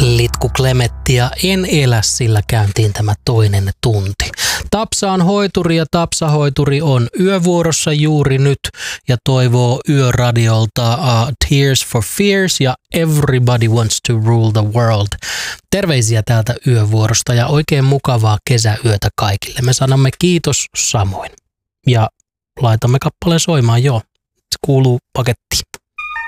Litku Klemettia en elä, sillä käyntiin tämä toinen tunti. Tapsa on hoituri ja Tapsa-hoituri on yövuorossa juuri nyt ja toivoo Yöradiolta Tears for Fears ja Everybody Wants to Rule the World. Terveisiä täältä yövuorosta ja oikein mukavaa kesäyötä kaikille. Me sanomme kiitos samoin ja laitamme kappaleen soimaan jo. Se kuuluu pakettiin.